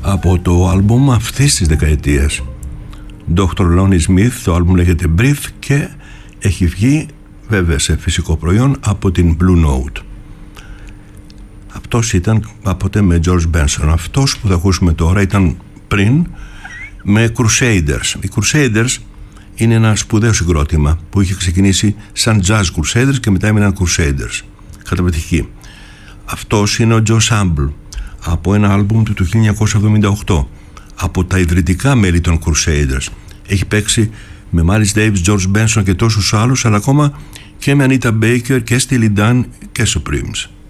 από το άλμπουμ αυτής της δεκαετίας. Dr. Lonnie Smith, το άλμπουμ λέγεται Breathe και έχει βγει βέβαια σε φυσικό προϊόν από την Blue Note. Αυτός ήταν κάποτε με George Benson. Αυτός που θα ακούσουμε τώρα ήταν πριν με Crusaders. Οι Crusaders είναι ένα σπουδαίο συγκρότημα που είχε ξεκινήσει σαν Jazz Crusaders και μετά έμειναν Crusaders. Καταπληκτική. Αυτός είναι ο Joe Sample από ένα άλμπουμ του 1978 από τα ιδρυτικά μέλη των Crusaders. Έχει παίξει με Miles Davis, George Benson και τόσους άλλους, αλλά ακόμα και με Anita Baker και Steely Dan και Supremes.